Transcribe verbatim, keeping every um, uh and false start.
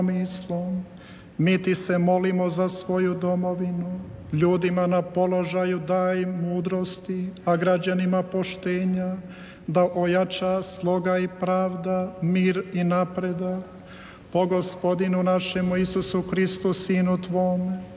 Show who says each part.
Speaker 1: mislom. Mi ti se molimo za svoju domovinu, ljudima na položaju daj mudrosti, a građanima poštenja, da ojača sloga i pravda, mir i napredak. Po Gospodinu našemu Isusu Hristu, Sinu Tvome,